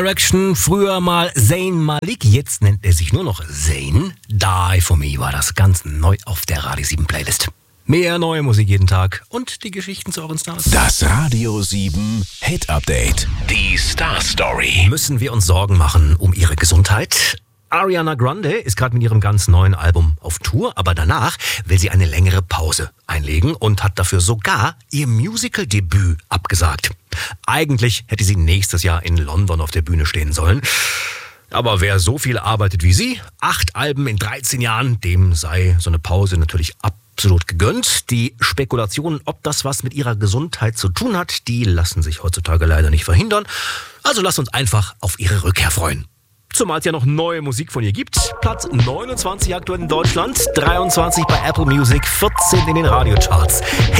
Direction, früher mal Zayn Malik, jetzt nennt er sich nur noch Zayn. Die For Me war das ganz neu auf der Radio 7 Playlist. Mehr neue Musik jeden Tag und die Geschichten zu euren Stars. Das Radio 7 Hit Update. Die Star Story. Müssen wir uns Sorgen machen um ihre Gesundheit? Ariana Grande ist gerade mit ihrem ganz neuen Album auf Tour, aber danach will sie eine längere Pause einlegen und hat dafür sogar ihr Musical-Debüt abgesagt. Eigentlich hätte sie nächstes Jahr in London auf der Bühne stehen sollen. Aber wer so viel arbeitet wie sie, 8 Alben in 13 Jahren, dem sei so eine Pause natürlich absolut gegönnt. Die Spekulationen, ob das was mit ihrer Gesundheit zu tun hat, die lassen sich heutzutage leider nicht verhindern. Also lasst uns einfach auf ihre Rückkehr freuen. Zumal es ja noch neue Musik von ihr gibt. Platz 29 aktuell in Deutschland, 23 bei Apple Music, 14 in den Radiocharts.